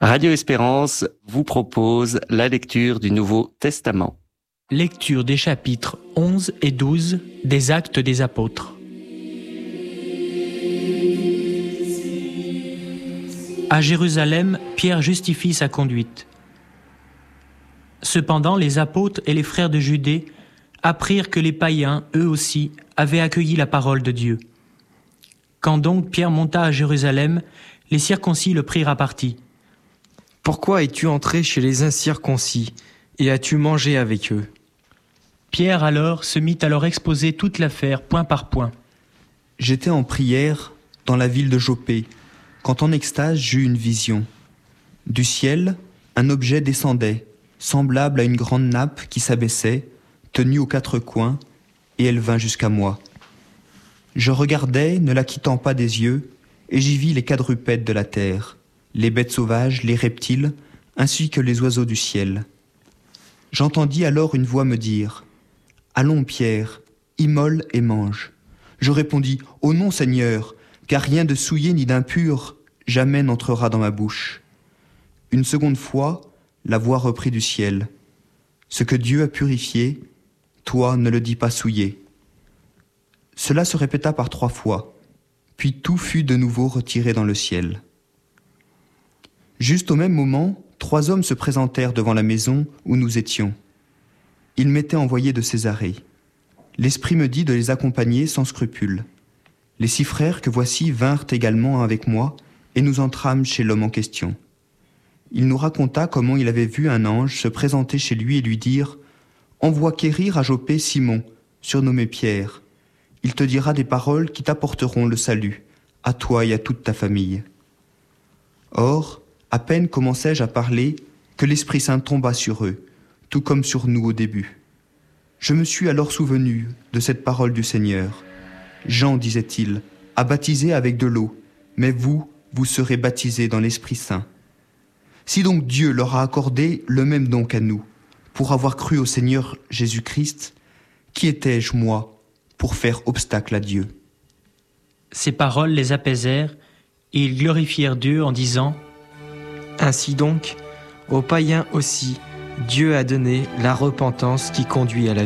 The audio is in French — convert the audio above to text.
Radio Espérance vous propose la lecture du Nouveau Testament. Lecture des chapitres 11 et 12 des Actes des Apôtres. À Jérusalem, Pierre justifie sa conduite. Cependant, les apôtres et les frères de Judée apprirent que les païens, eux aussi, avaient accueilli la parole de Dieu. Quand donc Pierre monta à Jérusalem, les circoncis le prirent à partie. « Pourquoi es-tu entré chez les incirconcis et as-tu mangé avec eux ?» Pierre alors se mit à leur exposer toute l'affaire, point par point. « J'étais en prière dans la ville de Joppé, quand en extase j'eus une vision. Du ciel, un objet descendait, semblable à une grande nappe qui s'abaissait, tenue aux quatre coins, et elle vint jusqu'à moi. Je regardais, ne la quittant pas des yeux, et j'y vis les quadrupèdes de la terre, les bêtes sauvages, les reptiles, ainsi que les oiseaux du ciel. J'entendis alors une voix me dire « Allons, Pierre, immole et mange. » Je répondis « Oh non, Seigneur, car rien de souillé ni d'impur jamais n'entrera dans ma bouche. » Une seconde fois, la voix reprit du ciel « Ce que Dieu a purifié, toi ne le dis pas souillé. » Cela se répéta par 3 fois, puis tout fut de nouveau retiré dans le ciel. Juste au même moment, 3 hommes se présentèrent devant la maison où nous étions. Ils m'étaient envoyés de Césarée. L'Esprit me dit de les accompagner sans scrupule. Les 6 frères que voici vinrent également avec moi, et nous entrâmes chez l'homme en question. Il nous raconta comment il avait vu un ange se présenter chez lui et lui dire « Envoie quérir à Joppé Simon, surnommé Pierre. Il te dira des paroles qui t'apporteront le salut, à toi et à toute ta famille. » Or, à peine commençai-je à parler que l'Esprit Saint tomba sur eux, tout comme sur nous au début. Je me suis alors souvenu de cette parole du Seigneur. Jean, disait-il, a baptisé avec de l'eau, mais vous, vous serez baptisés dans l'Esprit Saint. Si donc Dieu leur a accordé le même don qu'à nous, pour avoir cru au Seigneur Jésus-Christ, qui étais-je, moi, pour faire obstacle à Dieu ? Ces paroles les apaisèrent, et ils glorifièrent Dieu en disant « Ainsi donc, aux païens aussi, Dieu a donné la repentance qui conduit à la vie. »